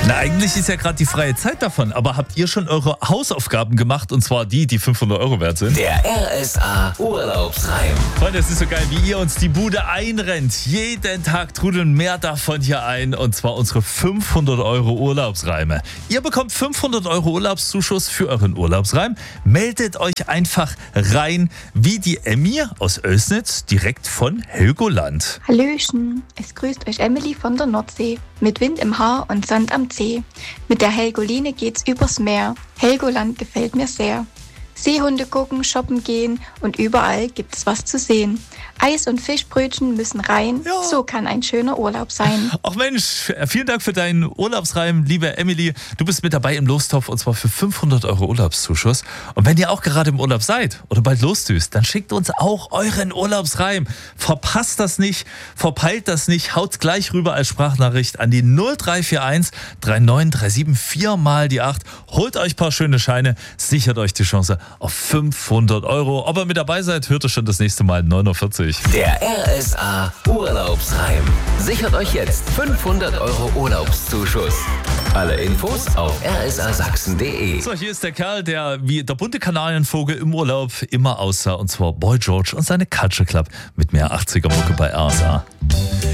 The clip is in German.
Na, eigentlich ist ja gerade die freie Zeit davon, aber habt ihr schon eure Hausaufgaben gemacht, und zwar die 500 Euro wert sind? Der RSA Urlaubsreim. Freunde, es ist so geil, wie ihr uns die Bude einrennt. Jeden Tag trudeln mehr davon hier ein, und zwar unsere 500 Euro Urlaubsreime. Ihr bekommt 500 Euro Urlaubszuschuss für euren Urlaubsreim. Meldet euch einfach rein, wie die Emmy aus Oelsnitz, direkt von Helgoland. Hallöchen, es grüßt euch Emily von der Nordsee. Mit Wind im Haar und Sand am Zeh. Mit der Helgoline geht's übers Meer. Helgoland gefällt mir sehr. Seehunde gucken, shoppen gehen und überall gibt's was zu sehen. Eis und Fischbrötchen müssen rein, Ja. So kann ein schöner Urlaub sein. Ach Mensch, vielen Dank für deinen Urlaubsreim, liebe Emily. Du bist mit dabei im Lostopf, und zwar für 500 Euro Urlaubszuschuss. Und wenn ihr auch gerade im Urlaub seid oder bald losdüst, dann schickt uns auch euren Urlaubsreim. Verpasst das nicht, verpeilt das nicht, haut's gleich rüber als Sprachnachricht an die 0341 3937 4 mal die 8. Holt euch ein paar schöne Scheine, sichert euch die Chance auf 500 Euro. Ob ihr mit dabei seid, hört ihr schon das nächste Mal 9.40 Uhr. Der RSA Urlaubsreim. Sichert euch jetzt 500 Euro Urlaubszuschuss. Alle Infos auf rsasachsen.de. So, hier ist der Kerl, der wie der bunte Kanarienvogel im Urlaub immer aussah, und zwar Boy George und seine Culture Club mit mehr 80er Mucke bei RSA.